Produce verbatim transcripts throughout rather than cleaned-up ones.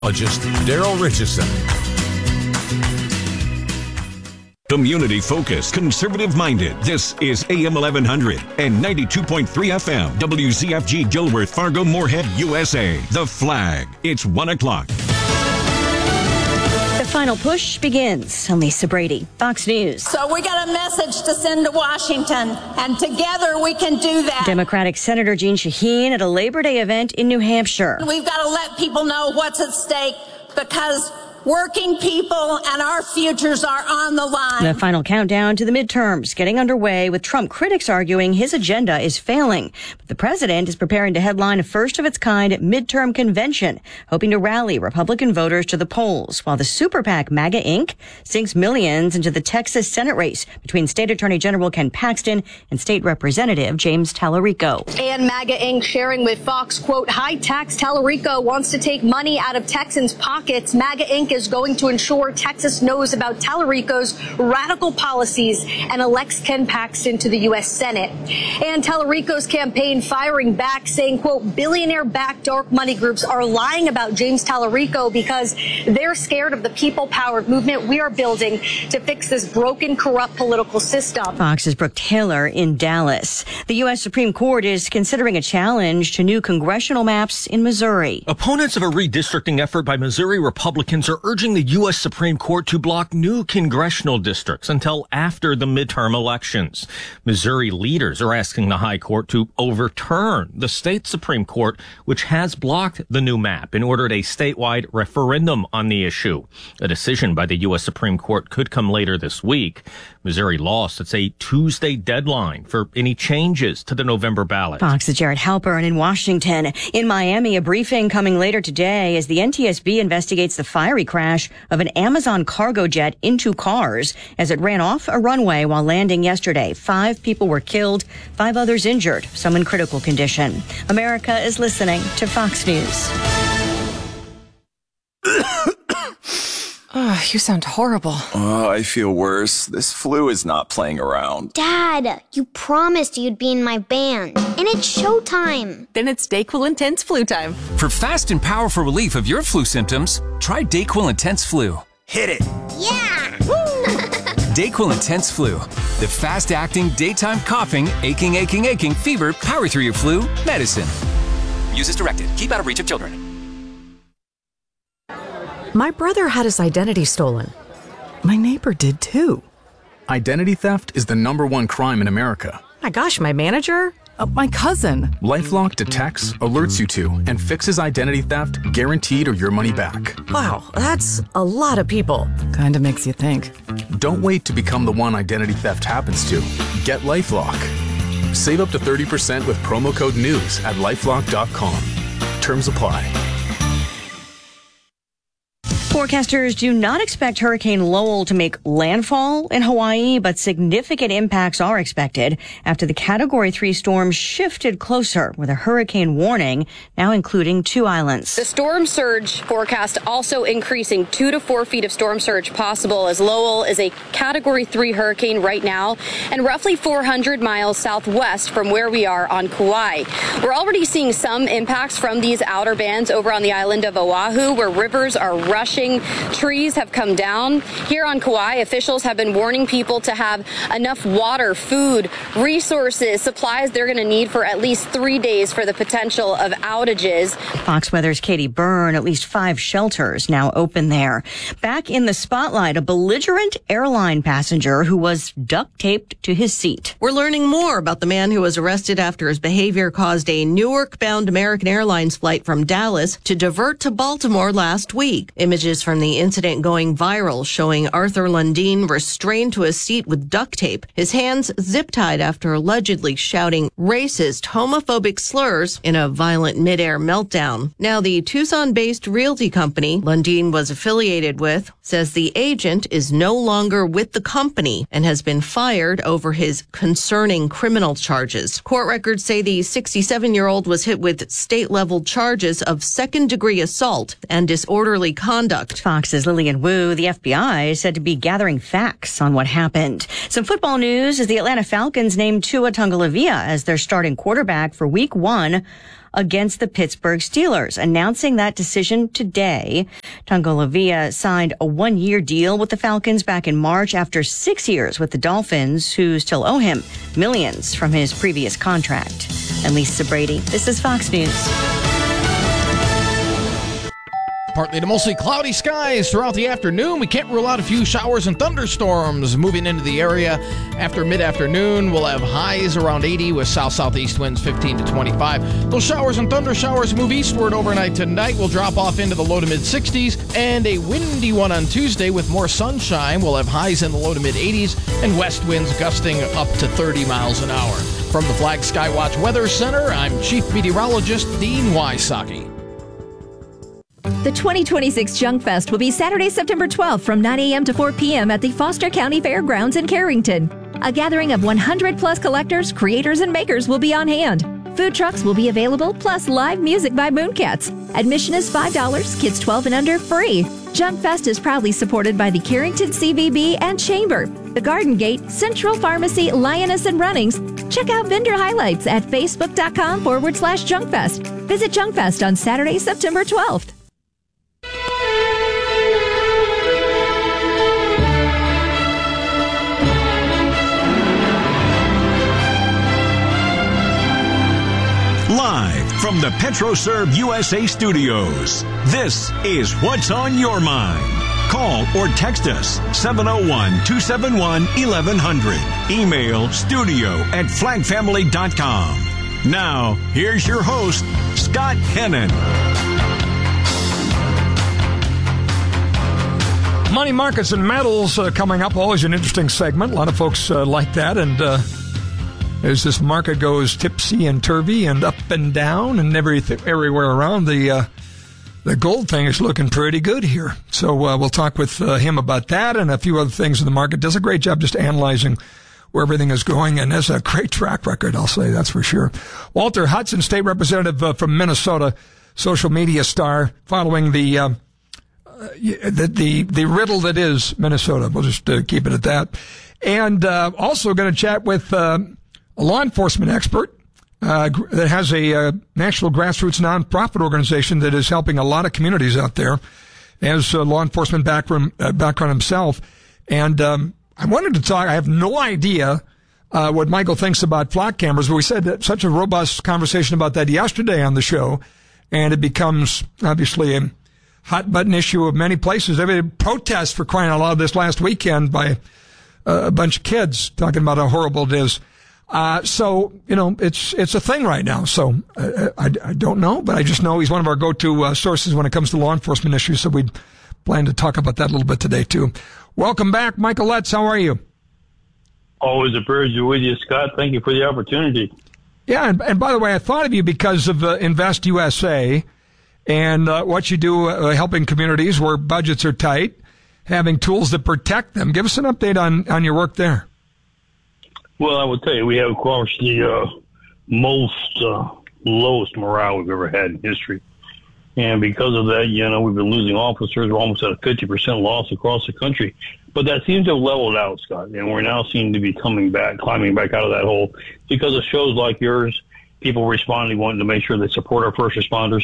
Daryl Richardson. Community-focused, conservative-minded. This is A M eleven hundred and ninety-two point three F M. W Z F G Gilworth, Fargo, Moorhead, U S A. The Flag. It's one o'clock. The final push begins. I'm Lisa Brady, Fox News. So we got a message to send to Washington, and together we can do that. Democratic Senator Jeanne Shaheen at a Labor Day event in New Hampshire. We've got to let people know what's at stake, because working people and our futures are on the line. The final countdown to the midterms getting underway, with Trump critics arguing his agenda is failing. But the president is preparing to headline a first-of-its-kind midterm convention, hoping to rally Republican voters to the polls, while the super PAC MAGA Incorporated sinks millions into the Texas Senate race between State Attorney General Ken Paxton and State Representative James Tallarico. And MAGA Incorporated sharing with Fox, quote, high-tax Tallarico wants to take money out of Texans' pockets. MAGA Incorporated is going to ensure Texas knows about Tallarico's radical policies and elects Ken Paxton to the U S Senate. And Tallarico's campaign firing back, saying, quote, billionaire-backed dark money groups are lying about James Tallarico because they're scared of the people-powered movement we are building to fix this broken, corrupt political system. Fox's Brooke Taylor in Dallas. The U S Supreme Court is considering a challenge to new congressional maps in Missouri. Opponents of a redistricting effort by Missouri Republicans are urging the U S Supreme Court to block new congressional districts until after the midterm elections. Missouri leaders are asking the High Court to overturn the state Supreme Court, which has blocked the new map and ordered a statewide referendum on the issue. A decision by the U S Supreme Court could come later this week. Missouri law sets a Tuesday deadline for any changes to the November ballot. Fox's Jared Halpern in Washington. In Miami, a briefing coming later today as the N T S B investigates the fiery crash of an Amazon cargo jet into cars as it ran off a runway while landing yesterday. Five people were killed, five others injured, some in critical condition. America is listening to Fox News. Oh, you sound horrible. Oh, I feel worse. This flu is not playing around. Dad, you promised you'd be in my band. And it's showtime. Then it's DayQuil Intense Flu time. For fast and powerful relief of your flu symptoms, try DayQuil Intense Flu. Hit it. Yeah! DayQuil Intense Flu. The fast-acting, daytime coughing, aching, aching, aching, fever, power through your flu medicine. Use as directed. Keep out of reach of children. My brother had his identity stolen. My neighbor did too. Identity theft is the number one crime in America. My gosh, my manager? Uh, my cousin. LifeLock detects, alerts you to, and fixes identity theft, guaranteed or your money back. Wow, that's a lot of people. Kinda makes you think. Don't wait to become the one identity theft happens to. Get LifeLock. Save up to thirty percent with promo code NEWS at lifelock dot com. Terms apply. Forecasters do not expect Hurricane Lowell to make landfall in Hawaii, but significant impacts are expected after the Category three storm shifted closer with a hurricane warning, now including two islands. The storm surge forecast also increasing two to four feet of storm surge possible, as Lowell is a Category three hurricane right now and roughly four hundred miles southwest from where we are on Kauai. We're already seeing some impacts from these outer bands over on the island of Oahu, where rivers are rushing. Trees have come down. Here on Kauai, officials have been warning people to have enough water, food, resources, supplies they're going to need for at least three days for the potential of outages. Fox Weather's Katie Byrne, at least five shelters now open there. Back in the spotlight, a belligerent airline passenger who was duct taped to his seat. We're learning more about the man who was arrested after his behavior caused a Newark-bound American Airlines flight from Dallas to divert to Baltimore last week. Images from the incident going viral, showing Arthur Lundeen restrained to his seat with duct tape, his hands zip-tied after allegedly shouting racist, homophobic slurs in a violent mid-air meltdown. Now, the Tucson-based realty company Lundeen was affiliated with says the agent is no longer with the company and has been fired over his concerning criminal charges. Court records say the sixty-seven-year-old was hit with state-level charges of second-degree assault and disorderly conduct. Fox's Lillian Wu. The F B I is said to be gathering facts on what happened. Some football news as the Atlanta Falcons named Tua Tagovailoa as their starting quarterback for week one against the Pittsburgh Steelers, announcing that decision today. Tagovailoa signed a one-year deal with the Falcons back in March after six years with the Dolphins, who still owe him millions from his previous contract. And Lisa Brady, this is Fox News. Partly to mostly cloudy skies throughout the afternoon. We can't rule out a few showers and thunderstorms moving into the area. After mid-afternoon, we'll have highs around eighty with south-southeast winds fifteen to twenty-five. Those showers and thunder showers move eastward overnight tonight. We'll drop off into the low to mid-sixties. And a windy one on Tuesday with more sunshine. We'll have highs in the low to mid-eighties and west winds gusting up to thirty miles an hour. From the Flag Skywatch Weather Center, I'm Chief Meteorologist Dean Wysocki. The twenty twenty-six Junk Fest will be Saturday, September twelfth from nine a.m. to four p.m. at the Foster County Fairgrounds in Carrington. A gathering of one hundred plus collectors, creators, and makers will be on hand. Food trucks will be available, plus live music by Mooncats. Admission is five dollars, kids twelve and under free. Junk Fest is proudly supported by the Carrington C V B and Chamber, the Garden Gate, Central Pharmacy, Lioness, and Runnings. Check out vendor highlights at facebook.com forward slash Junkfest. Visit Junkfest on Saturday, September twelfth. Live from the PetroServe U S A studios, this is What's on Your Mind. Call or text us seven oh one, two seven one, eleven hundred. Email studio at flag family dot com. Now, here's your host, Scott Hennon. Money markets and metals uh, coming up, always an interesting segment. A lot of folks uh, like that, and uh, as this market goes tipsy and turvy and up and down and everything, everywhere around, the uh, the gold thing is looking pretty good here. So uh, we'll talk with uh, him about that and a few other things in the market. Does a great job just analyzing where everything is going, and has a great track record, I'll say, that's for sure. Walter Hudson, state representative uh, from Minnesota, social media star, following the, uh, the the the riddle that is Minnesota. We'll just uh, keep it at that. And uh, also going to chat with uh, a law enforcement expert uh, that has a uh, national grassroots nonprofit organization that is helping a lot of communities out there, as a law enforcement background, uh, background himself. And um, I wanted to talk, I have no idea uh, what Michael thinks about flock cameras, but we said that such a robust conversation about that yesterday on the show, and it becomes obviously a hot button issue of many places. There were protests for crying out loud this last weekend by uh, a bunch of kids talking about how horrible it is. Uh, so, you know, it's, it's a thing right now. So, uh, I, I don't know, but I just know he's one of our go-to uh, sources when it comes to law enforcement issues. So we plan to talk about that a little bit today too. Welcome back, Michael Letts. How are you? Always a pleasure with you, Scott. Thank you for the opportunity. Yeah. And, and by the way, I thought of you because of uh, Invest U S A and uh, what you do uh, helping communities where budgets are tight, having tools that protect them. Give us an update on, on your work there. Well, I would tell you, we have, of course, the uh, most uh, lowest morale we've ever had in history. And because of that, you know, we've been losing officers. We're almost at a fifty percent loss across the country. But that seems to have leveled out, Scott. And we're now seem to be coming back, climbing back out of that hole because of shows like yours, people responding, wanting to make sure they support our first responders.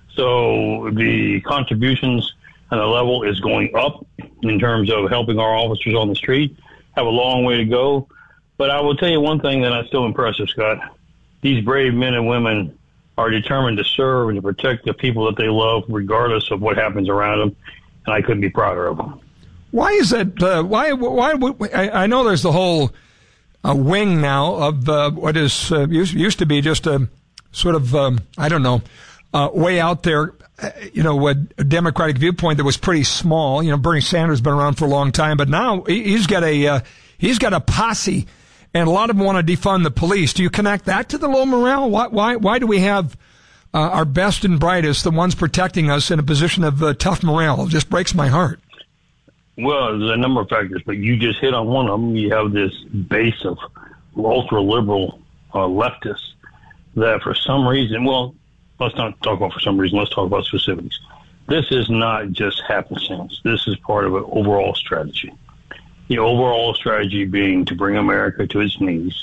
So the contributions and the level is going up in terms of helping our officers on the street. Have a long way to go. But I will tell you one thing that I'm still impressive, Scott. These brave men and women are determined to serve and to protect the people that they love, regardless of what happens around them. And I couldn't be prouder of them. Why is that? Uh, why? Why? I, I know there's the whole uh, wing now of uh, what is uh, used, used to be just a sort of um, I don't know uh, way out there. Uh, you know, a, a Democratic viewpoint that was pretty small. You know, Bernie Sanders has been around for a long time, but now he, he's got a uh, he's got a posse. And a lot of them want to defund the police. Do you connect that to the low morale? Why, why, why do we have uh, our best and brightest, the ones protecting us, in a position of uh, tough morale? It just breaks my heart. Well, there's a number of factors, but you just hit on one of them. You have this base of ultra-liberal uh, leftists that for some reason, well, let's not talk about for some reason. Let's talk about specifics. This is not just happenstance. This is part of an overall strategy. The overall strategy being to bring America to its knees,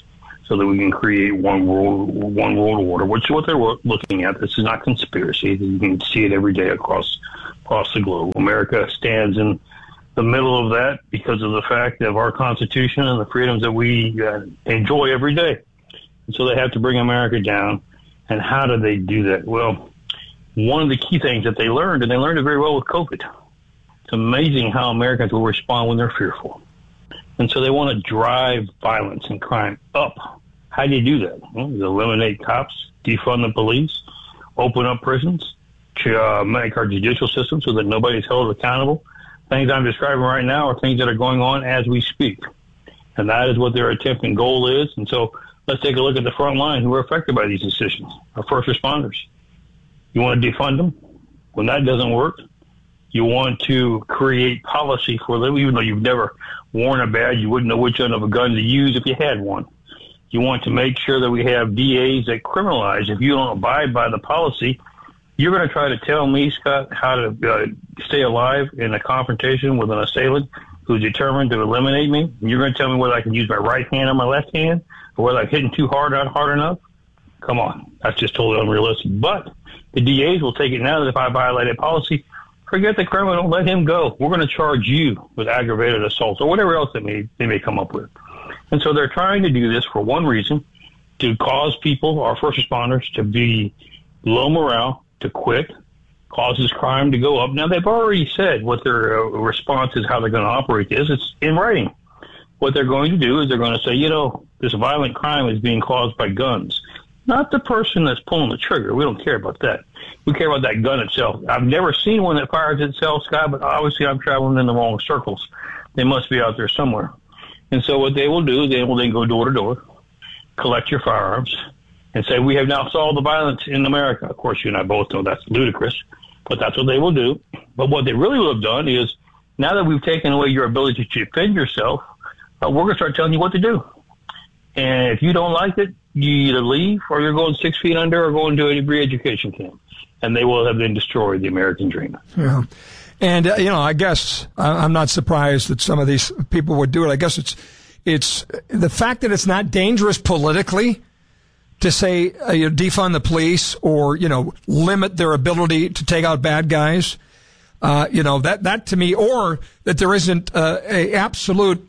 so that we can create one world, one world order, which is what they're looking at. This is not conspiracy. You can see it every day across across the globe. America stands in the middle of that because of the fact of our Constitution and the freedoms that we uh, enjoy every day. And so they have to bring America down. And how do they do that? Well, one of the key things that they learned, and they learned it very well with COVID, it's amazing how Americans will respond when they're fearful. And so they want to drive violence and crime up. How do you do that? Well, you eliminate cops, defund the police, open up prisons, to uh, make our judicial system so that nobody's held accountable. Things I'm describing right now are things that are going on as we speak. And that is what their attempt and goal is. And so let's take a look at the front line who are affected by these decisions, our first responders. You want to defund them? When that doesn't work, you want to create policy for them, even though you've never worn a badge, you wouldn't know which end of a gun to use if you had one. You want to make sure that we have D As that criminalize. If you don't abide by the policy, you're going to try to tell me, Scott, how to uh, stay alive in a confrontation with an assailant who's determined to eliminate me. And you're going to tell me whether I can use my right hand or my left hand, or whether I'm hitting too hard, not hard enough. Come on, that's just totally unrealistic. But the D As will take it now that if I violated policy, forget the criminal, let him go. We're going to charge you with aggravated assault or whatever else that may, they may come up with. And so they're trying to do this for one reason, to cause people, our first responders, to be low morale, to quit, causes crime to go up. Now, they've already said what their uh, response is, how they're going to operate this. It's in writing. What they're going to do is they're going to say, you know, this violent crime is being caused by guns. Not the person that's pulling the trigger. We don't care about that. We care about that gun itself. I've never seen one that fires itself, Scott, but obviously I'm traveling in the wrong circles. They must be out there somewhere. And so what they will do is they will then go door to door, collect your firearms, and say, we have now solved the violence in America. Of course, you and I both know that's ludicrous, but that's what they will do. But what they really will have done is, now that we've taken away your ability to defend yourself, uh, we're going to start telling you what to do. And if you don't like it, you either leave or you're going six feet under or going to a re-education camp. And they will have then destroyed the American dream. Yeah. And, uh, you know, I guess I'm not surprised that some of these people would do it. I guess it's it's the fact that it's not dangerous politically to say uh, you know, defund the police or, you know, limit their ability to take out bad guys. Uh, you know, that, that to me, or that there isn't uh, a absolute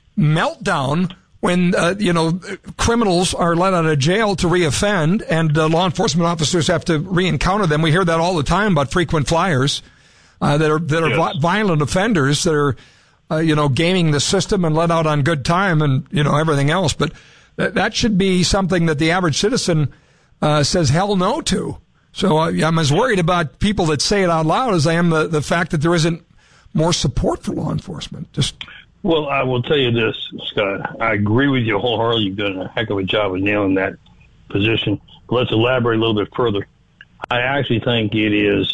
meltdown when, uh, you know, criminals are let out of jail to reoffend and uh, law enforcement officers have to re-encounter them. We hear that all the time about frequent flyers uh, that are that are yes. vi- violent offenders that are, uh, you know, gaming the system and let out on good time and, you know, everything else. But th- that should be something that the average citizen uh, says hell no to. So uh, I'm as worried about people that say it out loud as I am the, the fact that there isn't more support for law enforcement. Just Well, I will tell you this, Scott. I agree with you wholeheartedly. You've done a heck of a job of nailing that position. But let's elaborate a little bit further. I actually think it is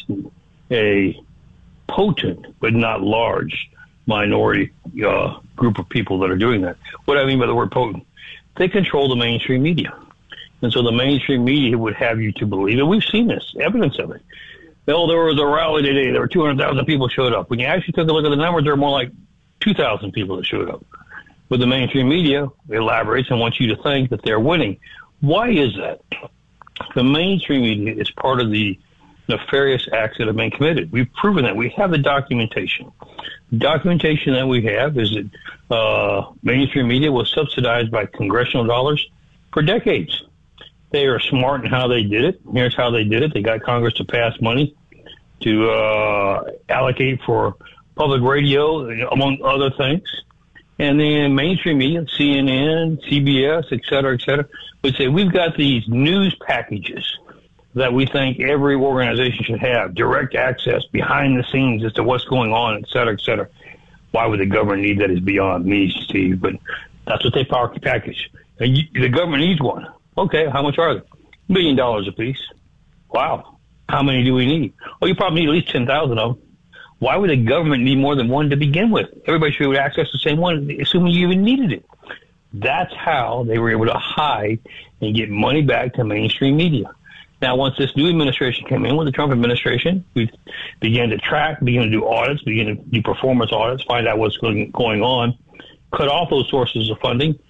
a potent but not large minority uh, group of people that are doing that. What do I mean by the word potent? They control the mainstream media. And so the mainstream media would have you to believe, and we've seen this, evidence of it. Oh, there was a rally today. There were two hundred thousand people showed up. When you actually took a look at the numbers, there were more like two thousand people that showed up. But the mainstream media elaborates and wants you to think that they're winning. Why is that? The mainstream media is part of the nefarious acts that have been committed. We've proven that. We have the documentation. The documentation that we have is that uh, mainstream media was subsidized by congressional dollars for decades. They are smart in how they did it. Here's how they did it. They got Congress to pass money to uh, allocate for public radio, among other things. And then mainstream media, C N N, C B S, et cetera, et cetera, would say, we've got these news packages that we think every organization should have, direct access behind the scenes as to what's going on, et cetera, et cetera. Why would the government need that is beyond me, Steve, but that's what they package. And you, the government needs one. Okay, how much are they? A million dollars apiece. Wow. How many do we need? Oh, you probably need at least ten thousand of them. Why would the government need more than one to begin with? Everybody should have access to the same one, assuming you even needed it. That's how they were able to hide and get money back to mainstream media. Now, once this new administration came in, with the Trump administration, we began to track, began to do audits, began to do performance audits, find out what's going, going on, cut off those sources of funding.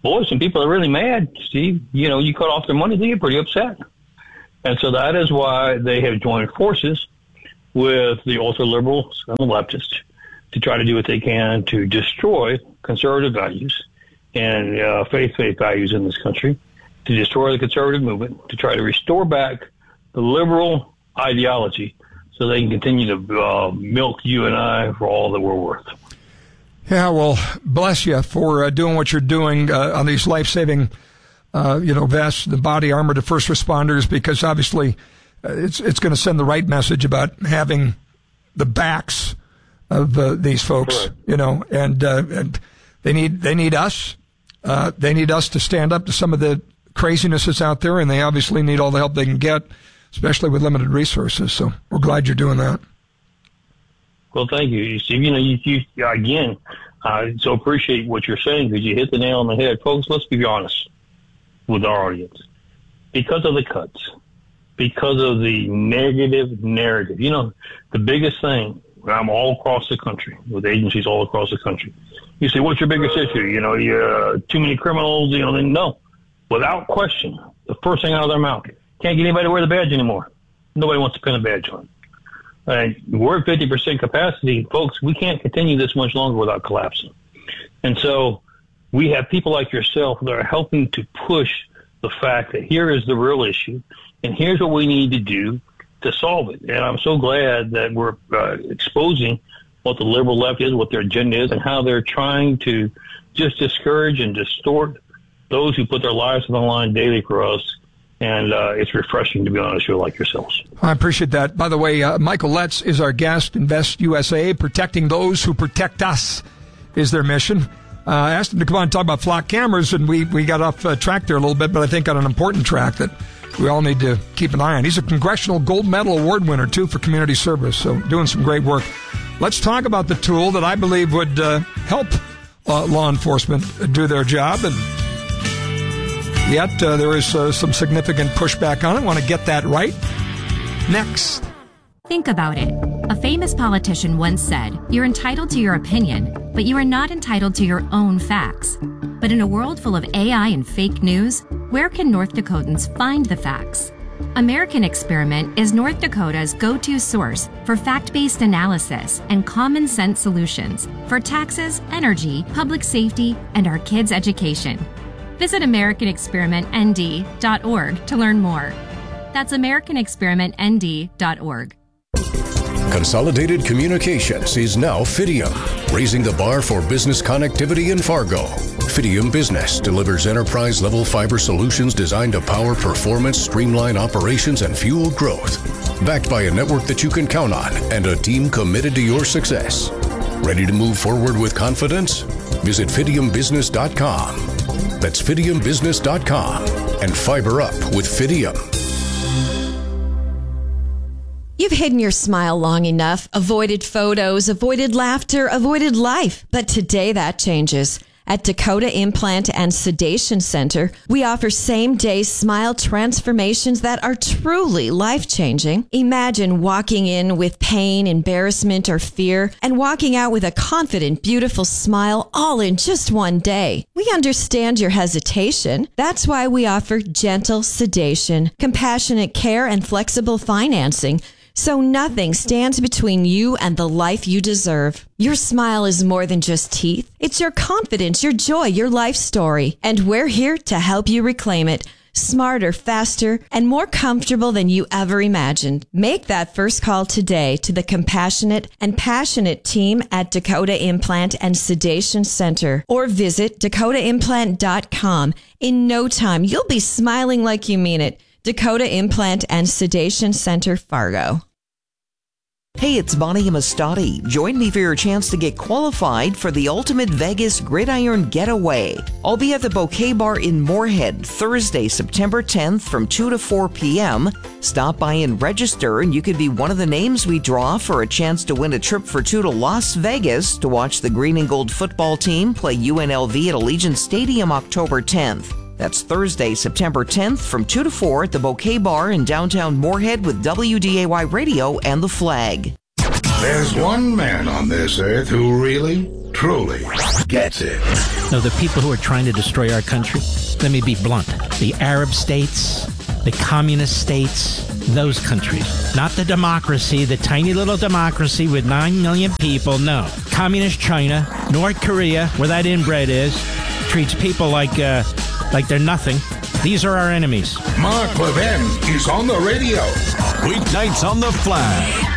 boy, some people are really mad, Steve. You know, you cut off their money, they get pretty upset. And so that is why they have joined forces with the ultra-liberals and the leftists to try to do what they can to destroy conservative values and uh, faith-faith values in this country, to destroy the conservative movement, to try to restore back the liberal ideology so they can continue to uh, milk you and I for all that we're worth. Yeah, well, bless you for uh, doing what you're doing uh, on these life-saving, uh, you know, vests, the body armor to first responders, because obviously uh, it's it's going to send the right message about having the backs of uh, these folks, Correct. you know, and, uh, and they need they need us. Uh, they need us to stand up to some of the craziness that's out there, and they obviously need all the help they can get, especially with limited resources. So we're glad you're doing that. Well, thank you, Steve. You know, you, you again, I so appreciate what you're saying, because you hit the nail on the head. Folks, let's be honest with our audience. Because of the cuts, because of the negative narrative, you know, the biggest thing, I'm all across the country with agencies all across the country. You say, what's your biggest issue? You know, you're uh, too many criminals, you know, then no. Without question, the first thing out of their mouth, can't get anybody to wear the badge anymore. Nobody wants to pin a badge on. And we're at fifty percent capacity. Folks, we can't continue this much longer without collapsing. And so we have people like yourself that are helping to push the fact that here is the real issue, and here's what we need to do to solve it. And I'm so glad that we're uh, exposing what the liberal left is, what their agenda is, and how they're trying to just discourage and distort those who put their lives on the line daily for us. And uh, it's refreshing to be on a show like yourselves. I appreciate that. By the way, uh, Michael Letts is our guest. Invest U S A, protecting those who protect us is their mission. Uh, I asked him to come on and talk about flock cameras, and we, we got off uh, track there a little bit, but I think on an important track that we all need to keep an eye on. He's a Congressional Gold Medal Award winner, too, for community service, so doing some great work. Let's talk about the tool that I believe would uh, help uh, law enforcement do their job, and yet uh, there is uh, some significant pushback on it. I want to get that right. Next. Think about it. A famous politician once said, "You're entitled to your opinion, but you are not entitled to your own facts." But in a world full of A I and fake news, where can North Dakotans find the facts? American Experiment is North Dakota's go-to source for fact-based analysis and common sense solutions for taxes, energy, public safety, and our kids' education. Visit American Experiment N D dot org to learn more. That's American Experiment N D dot org. Consolidated Communications is now Fidium, raising the bar for business connectivity in Fargo. Fidium Business delivers enterprise-level fiber solutions designed to power performance, streamline operations, and fuel growth. Backed by a network that you can count on and a team committed to your success. Ready to move forward with confidence? Visit Fidium Business dot com. That's Fidium Business dot com and fiber up with Fidium. You've hidden your smile long enough, avoided photos, avoided laughter, avoided life. But today that changes. At Dakota Implant and Sedation Center, we offer same-day smile transformations that are truly life-changing. Imagine walking in with pain, embarrassment, or fear, and walking out with a confident, beautiful smile all in just one day. We understand your hesitation. That's why we offer gentle sedation, compassionate care, and flexible financing, so nothing stands between you and the life you deserve. Your smile is more than just teeth. It's your confidence, your joy, your life story. And we're here to help you reclaim it. Smarter, faster, and more comfortable than you ever imagined. Make that first call today to the compassionate and passionate team at Dakota Implant and Sedation Center, or visit Dakota Implant dot com. In no time, you'll be smiling like you mean it. Dakota Implant and Sedation Center, Fargo. Hey, it's Bonnie Amistadi. Join me for your chance to get qualified for the Ultimate Vegas Gridiron Getaway. I'll be at the Bouquet Bar in Moorhead Thursday, September tenth from two to four p.m. Stop by and register, and you could be one of the names we draw for a chance to win a trip for two to Las Vegas to watch the Green and Gold football team play U N L V at Allegiant Stadium October tenth. That's Thursday, September tenth from two to four at the Bouquet Bar in downtown Moorhead with W D A Y Radio and The Flag. There's one man on this earth who really, truly gets it. No, the people who are trying to destroy our country, let me be blunt. The Arab states, the communist states, those countries. Not the democracy, the tiny little democracy with nine million people. No. Communist China, North Korea, where that inbred is, treats people like, uh, like they're nothing. These are our enemies. Mark Levin is on the radio. Weeknights on the Flag.